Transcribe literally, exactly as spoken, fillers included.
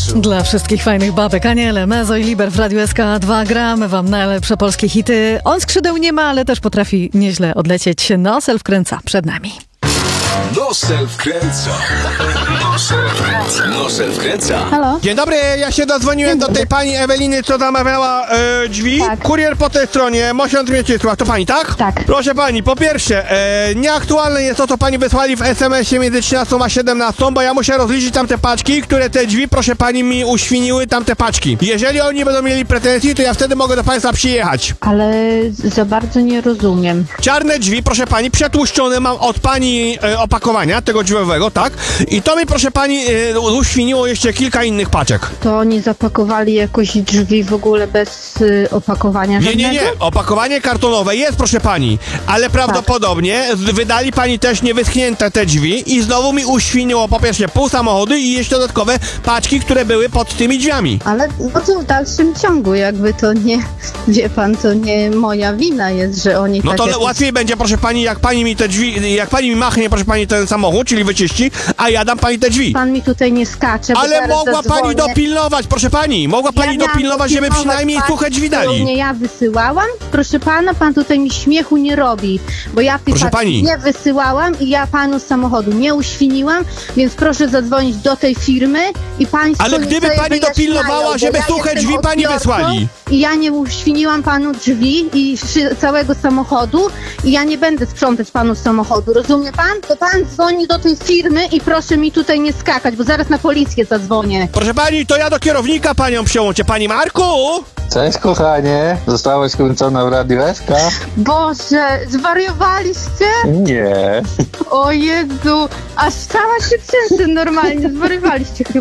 Ekstresu. Dla wszystkich fajnych babek, Aniele, Mezo i Liber w Radiu S K dwa gramy wam najlepsze polskie hity. On skrzydeł nie ma, ale też potrafi nieźle odlecieć. Nosel wkręca przed nami. Nosel wkręca. Nosel wkręca. Nosel wkręca. Halo? Dzień dobry, ja się dodzwoniłem do tej pani Eweliny, co zamawiała e, drzwi. Tak. Kurier po tej stronie, Mosiąc Mieczysław, to pani, tak? Tak. Proszę pani, po pierwsze, e, nieaktualne jest to, co pani wysłali w es em esie między trzynastą a siedemnastą, bo ja muszę rozliczyć tamte paczki, które te drzwi, proszę pani, mi uświniły tamte paczki. Jeżeli oni będą mieli pretensje, to ja wtedy mogę do państwa przyjechać. Ale za bardzo nie rozumiem. Czarne drzwi, proszę pani, przetłuszczone mam od pani e, opakowania, tego drzwiowego, tak? I to mi, proszę pani, e, uświniło jeszcze kilka innych paczek. To oni zapakowali jakoś drzwi w ogóle bez y, opakowania Nie, nie, nie. żadnego? Opakowanie kartonowe jest, proszę pani, ale prawdopodobnie z- wydali pani też niewyschnięte te drzwi i znowu mi uświniło po pierwsze pół samochody i jeszcze dodatkowe paczki, które były pod tymi drzwiami. Ale no to w dalszym ciągu jakby to nie, wie pan, to nie moja wina jest, że oni No tak to jakoś... łatwiej będzie, proszę pani, jak pani mi te drzwi, jak pani mi machnie, proszę pani, ten samochód, czyli wyczyści, a ja dam pani te drzwi. Pan mi tutaj nie skacze, bo Ale zaraz mogła zadzwonię. pani dopilnować, proszę pani, mogła pani miałam dopilnować, żeby dopilnować przynajmniej paczki, suche drzwi którą dali. Nie ja wysyłałam? Proszę pana, pan tutaj mi śmiechu nie robi, bo ja w tej Proszę paczki pani. nie wysyłałam i ja panu z samochodu nie uświniłam, więc proszę zadzwonić do tej firmy i państwo... Ale niech gdyby sobie pani wyjaśniają, dopilnowała, bo żeby ja suche jestem drzwi pani odbiorcą wysłali. I ja nie uświniłam panu drzwi i szy- całego samochodu i ja nie będę sprzątać panu z samochodu, rozumie pan? To pan dzwoni do tej firmy i proszę mi tutaj nie skakać, bo zaraz na policję zadzwonię. Proszę pani, to ja do kierownika panią przyłączę. Pani Marku! Cześć kochanie, zostałeś kręcona w Radiu S K? Boże, zwariowaliście? Nie. O Jezu, aż cała się trzęsę normalnie, zwariowaliście chyba.